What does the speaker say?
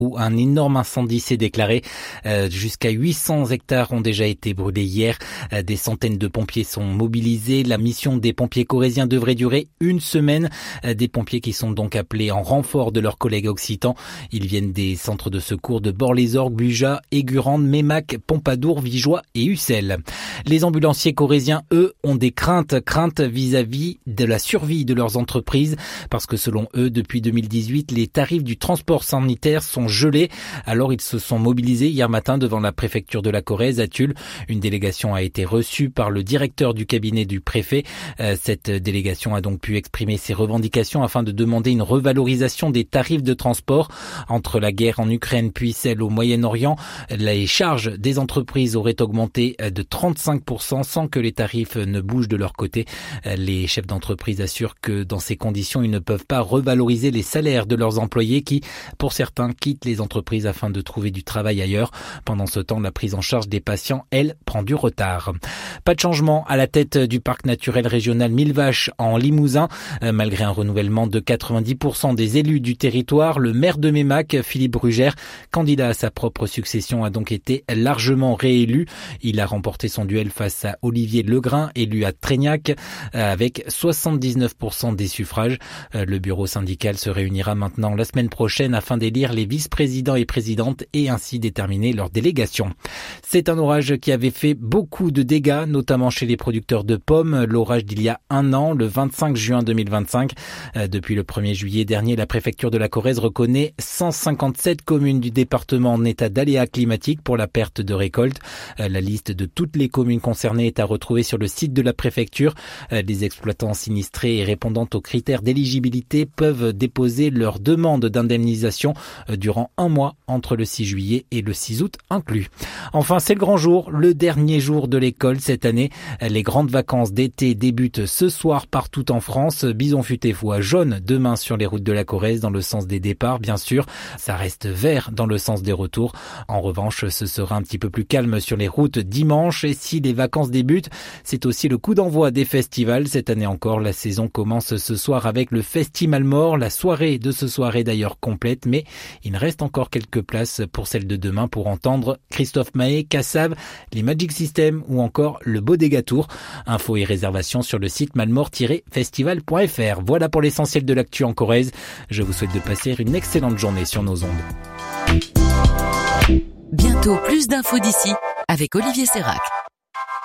où un énorme incendie s'est déclaré. Jusqu'à 800 hectares ont déjà été brûlés hier. Des centaines de pompiers sont mobilisés. La mission des pompiers corréziens devrait durer une semaine. Des pompiers qui sont donc appelés en renfort de leurs collègues occitans. Ils viennent des centres de secours de Bort-les-Orgues, Buja, Aigurande, Mémac, Pompadour, Vigeois et Ussel. Les ambulanciers corréziens, eux, ont des craintes vis-à-vis de la survie de leurs entreprises parce que selon eux, depuis 2018, les tarifs du transport sanitaire sont gelés. Alors ils se sont mobilisés hier matin devant la préfecture de la Corrèze à Tulle. Une délégation a été reçue par le directeur du cabinet du préfet. Cette délégation a donc pu exprimer ses revendications afin de demander une revalorisation des tarifs de transport. Entre la guerre en Ukraine puis celle au Moyen-Orient, les charges des entreprises auraient augmenté de 35% sans que les tarifs ne bougent de leur côté. Les chefs d'entreprise assurent que dans ces conditions, ils ne peuvent pas revaloriser les salaires de leurs employés qui, pour certains, quittent les entreprises afin de trouver du travail ailleurs. Pendant ce temps, la prise en charge des patients, elle, prend du retard. Pas de changement à la tête du parc naturel régional Mille-Vaches en Limousin. Malgré un renouvellement de 90% des élus du territoire, le maire de Mémac, Philippe Brugère, candidat à sa propre succession, a donc été largement réélu. Il a remporté son duel face à Olivier Legrain, élu à Trégnac, avec 79% des suffrages. Le bureau syndical se réunira maintenant la semaine prochaine afin d'élire les vice-présidents et présidentes et ainsi déterminer leur délégation. C'est un orage qui avait fait beaucoup de dégâts, notamment chez les producteurs de pommes. L'orage d'il y a un an, le 25 juin 2025. Depuis le 1er juillet dernier, la préfecture de la Corrèze reconnaît 157 communes du département en état d'aléa climatique pour la perte de récolte. La liste de toutes les communes concernées est à retrouver sur le site de la préfecture. Les exploitants sinistrés et répondant aux critères d'éligibilité peuvent déposer leur demande d'indemnisation durant un mois entre le 6 juillet et le 6 août inclus. Enfin, c'est le grand jour, le dernier jour de l'école cette année. Les grandes vacances d'été débutent ce soir partout en France. Bison futé voie jaune demain sur les routes de la Corrèze dans le sens des départs, bien sûr. Ça reste vert dans le sens des retours. En revanche, ce sera un petit peu plus calme sur les routes dimanche. Et si les vacances débutent, c'est aussi le coup d'envoi des festivals. Cette année encore, la saison commence ce soir avec le Festimalmort. La soirée de ce soir est d'ailleurs complète, mais il reste encore quelques places pour celle de demain pour entendre Christophe Maé, Kassav, les Magic System ou encore le Bodega Tour. Infos et réservations sur le site malmort-festival.fr. Voilà pour l'essentiel de l'actu en Corrèze. Je vous souhaite de passer une excellente journée sur nos ondes. Bientôt plus d'infos d'ici avec Olivier Sérac.